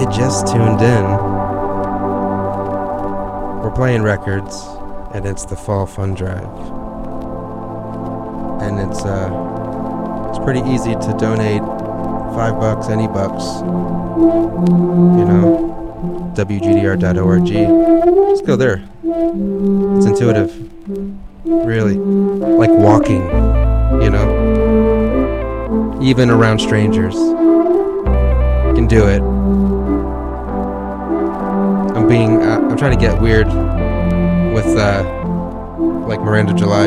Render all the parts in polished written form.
just tuned in, we're playing records, and it's the Fall Fun Drive. And it's pretty easy to donate $5, any bucks. You know, WGDR.org. Just go there. It's intuitive. Really. Like walking, you know? Even around strangers. You can do it. I'm trying to get weird with, like Miranda July.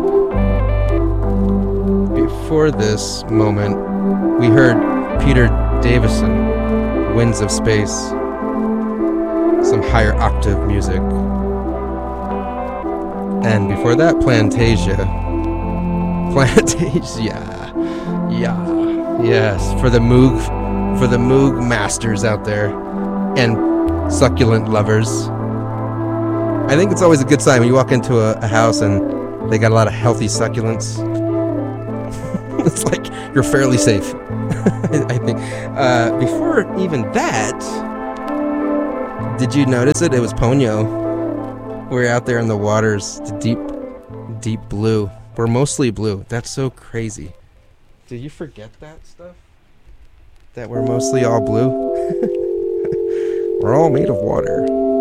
Before this moment, we heard Peter Davison, Winds of Space, some higher octave music. And before that, Plantasia. Yeah. Yes, for the Moog masters out there and succulent lovers. I think it's always a good sign when you walk into a house and they got a lot of healthy succulents. It's like you're fairly safe. I think. Before even that, did you notice it? It was Ponyo. We're out there in the waters, the deep blue. We're mostly blue. That's so crazy. Did you forget that stuff? That we're mostly all blue? We're all made of water.